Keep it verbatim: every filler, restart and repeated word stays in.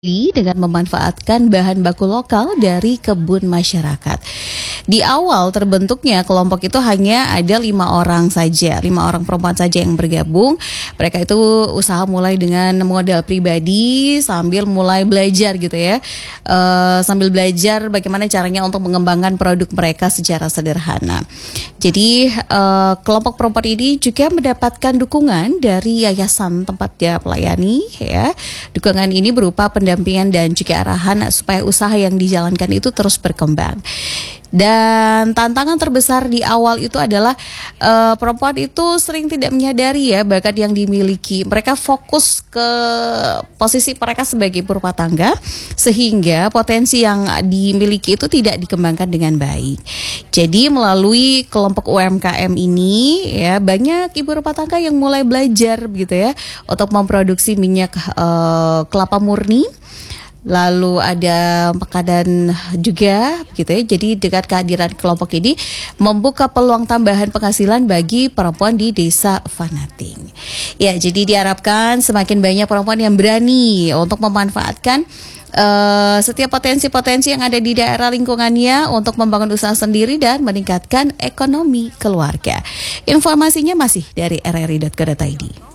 dengan memanfaatkan bahan baku lokal dari kebun masyarakat. Di awal terbentuknya kelompok itu hanya ada lima orang saja, lima orang perempuan saja yang bergabung. Mereka itu usaha mulai dengan modal pribadi sambil mulai belajar gitu ya, e, sambil belajar bagaimana caranya untuk mengembangkan produk mereka secara sederhana. Jadi e, kelompok perempuan ini juga mendapatkan dukungan dari yayasan tempat dia melayani ya. Dukungan ini berupa pendampingan dan juga arahan supaya usaha yang dijalankan itu terus berkembang. Dan tantangan terbesar di awal itu adalah uh, perempuan itu sering tidak menyadari ya bakat yang dimiliki. Mereka fokus ke posisi mereka sebagai ibu rumah tangga sehingga potensi yang dimiliki itu tidak dikembangkan dengan baik. Jadi melalui kelompok U M K M ini ya banyak ibu rumah tangga yang mulai belajar gitu ya untuk memproduksi minyak uh, kelapa murni. Lalu ada makanan juga gitu ya. Jadi dengan kehadiran kelompok ini membuka peluang tambahan penghasilan bagi perempuan di desa Fanating. Ya, jadi diharapkan semakin banyak perempuan yang berani untuk memanfaatkan uh, setiap potensi-potensi yang ada di daerah lingkungannya untuk membangun usaha sendiri dan meningkatkan ekonomi keluarga. Informasinya masih dari r r i dot co dot i d.